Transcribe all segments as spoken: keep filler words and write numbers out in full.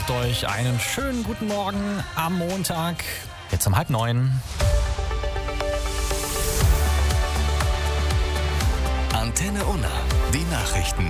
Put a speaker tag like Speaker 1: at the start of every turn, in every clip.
Speaker 1: wünscht euch einen schönen guten Morgen am Montag. Jetzt um halb neun.
Speaker 2: Antenne Unna, die Nachrichten.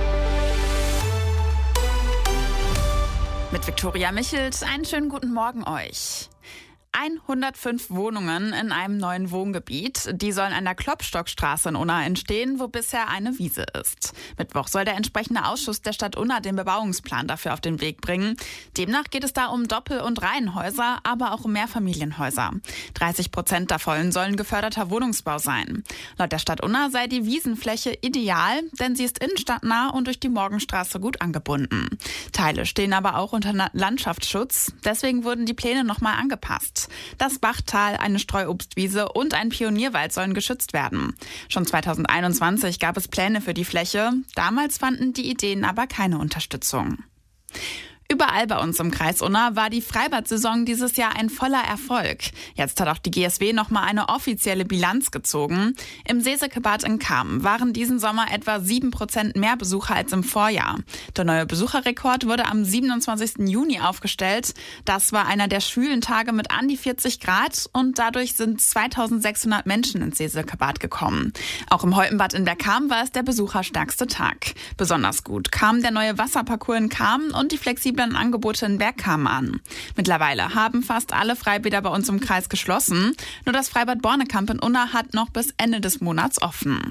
Speaker 3: Mit Viktoria Michelt, einen schönen guten Morgen euch. hundertfünf Wohnungen in einem neuen Wohngebiet. Die sollen an der Klopstockstraße in Unna entstehen, wo bisher eine Wiese ist. Mittwoch soll der entsprechende Ausschuss der Stadt Unna den Bebauungsplan dafür auf den Weg bringen. Demnach geht es da um Doppel- und Reihenhäuser, aber auch um Mehrfamilienhäuser. dreißig Prozent davon sollen geförderter Wohnungsbau sein. Laut der Stadt Unna sei die Wiesenfläche ideal, denn sie ist innenstadtnah und durch die Morgenstraße gut angebunden. Teile stehen aber auch unter Landschaftsschutz. Deswegen wurden die Pläne nochmal angepasst. Das Bachtal, eine Streuobstwiese und ein Pionierwald sollen geschützt werden. Schon zweitausendeinundzwanzig gab es Pläne für die Fläche. Damals fanden die Ideen aber keine Unterstützung. Überall bei uns im Kreis Unna war die Freibad-Saison dieses Jahr ein voller Erfolg. Jetzt hat auch die G S W nochmal eine offizielle Bilanz gezogen. Im Seesekebad in Cham waren diesen Sommer etwa sieben Prozent mehr Besucher als im Vorjahr. Der neue Besucherrekord wurde am siebenundzwanzigsten Juni aufgestellt. Das war einer der schwülen Tage mit an die vierzig Grad und dadurch sind zweitausendsechshundert Menschen ins Seesekebad gekommen. Auch im Holtenbad in der Cham war es der besucherstärkste Tag. Besonders gut kam der neue Wasserparcours in Cham und die flexiblen Angebote in Bergkamen an. Mittlerweile haben fast alle Freibäder bei uns im Kreis geschlossen. Nur das Freibad Bornekamp in Unna hat noch bis Ende des Monats offen.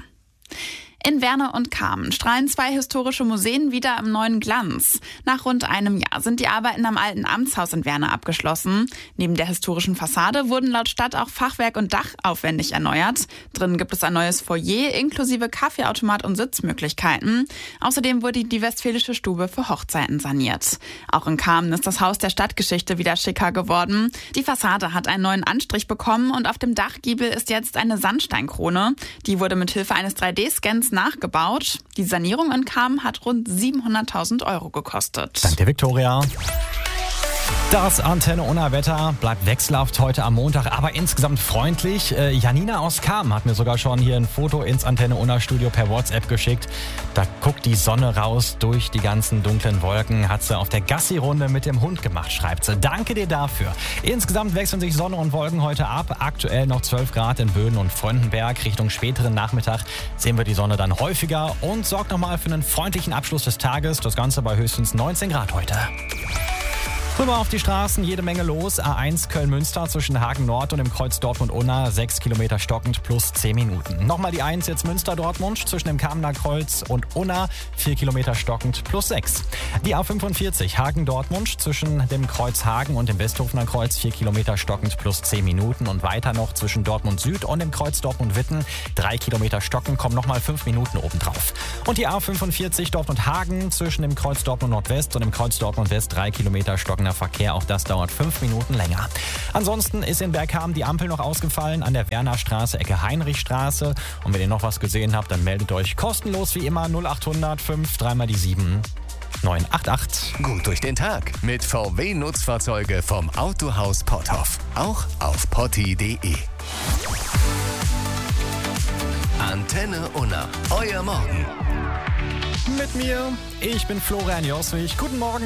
Speaker 3: In Werne und Cham strahlen zwei historische Museen wieder im neuen Glanz. Nach rund einem Jahr sind die Arbeiten am alten Amtshaus in Werne abgeschlossen. Neben der historischen Fassade wurden laut Stadt auch Fachwerk und Dach aufwendig erneuert. Drin gibt es ein neues Foyer inklusive Kaffeeautomat und Sitzmöglichkeiten. Außerdem wurde die Westfälische Stube für Hochzeiten saniert. Auch in Cham ist das Haus der Stadtgeschichte wieder schicker geworden. Die Fassade hat einen neuen Anstrich bekommen und auf dem Dachgiebel ist jetzt eine Sandsteinkrone. Die wurde mit Hilfe eines drei D Scans nachgebaut. Die Sanierung in Cham hat rund siebenhunderttausend Euro gekostet.
Speaker 1: Danke dir, Viktoria. Das Antenne Unna Wetter bleibt wechselhaft heute am Montag, aber insgesamt freundlich. Äh, Janina aus Cham hat mir sogar schon hier ein Foto ins Antenne Unna Studio per WhatsApp geschickt. Da guckt die Sonne raus durch die ganzen dunklen Wolken. Hat sie auf der Gassi-Runde mit dem Hund gemacht, schreibt sie. Danke dir dafür. Insgesamt wechseln sich Sonne und Wolken heute ab. Aktuell noch zwölf Grad in Böden und Freudenberg. Richtung späteren Nachmittag sehen wir die Sonne dann häufiger und sorgt nochmal für einen freundlichen Abschluss des Tages. Das Ganze bei höchstens neunzehn Grad heute. Rüber auf die Straßen, jede Menge los. A eins Köln-Münster zwischen Hagen Nord und dem Kreuz Dortmund-Unna, sechs Kilometer stockend plus zehn Minuten. Nochmal die eins jetzt Münster-Dortmund zwischen dem Kamener Kreuz und Unna, vier Kilometer stockend plus sechs. Die A fünfundvierzig Hagen-Dortmund zwischen dem Kreuz Hagen und dem Westhofener Kreuz, vier Kilometer stockend plus zehn Minuten. Und weiter noch zwischen Dortmund Süd und dem Kreuz Dortmund-Witten, drei Kilometer stockend, kommen nochmal fünf Minuten obendrauf. Und die A fünfundvierzig Dortmund-Hagen zwischen dem Kreuz Dortmund-Nordwest und dem Kreuz Dortmund-West, drei Kilometer stockend Verkehr, auch das dauert fünf Minuten länger. Ansonsten ist in Bergkamen die Ampel noch ausgefallen an der Wernerstraße, Ecke Heinrichstraße. Und wenn ihr noch was gesehen habt, dann meldet euch kostenlos wie immer null acht hundert fünf dreimal die sieben neun acht acht.
Speaker 2: Gut durch den Tag mit V W-Nutzfahrzeuge vom Autohaus Potthoff. Auch auf potti punkt de. Antenne Unna, euer Morgen.
Speaker 1: Mit mir, ich bin Florian Joswig. Guten Morgen.